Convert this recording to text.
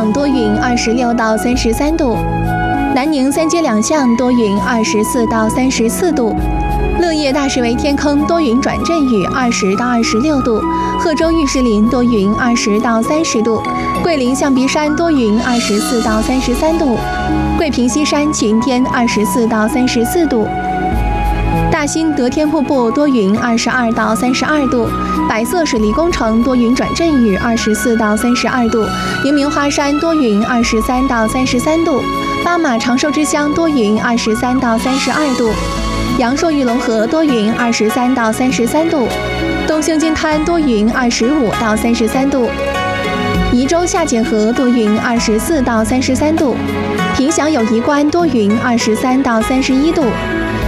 场多云，26到33度；南宁三街两巷多云，24到34度；乐业大石围天坑多云转阵雨，20到26度；贺州玉石林多云，20到30度；桂林象鼻山多云，24到33度；桂平西山晴天，24到34度；大兴得天瀑布多云，22到32度；百色水利工程多云转阵雨，24到32度；阳明花山多云，23到33度；巴马长寿之乡多云，23到32度；阳朔玉龙河多云，23到33度；东兴金滩多云，25到33度；宜州下简河多云，24到33度；凭祥友谊关多云，23到31度；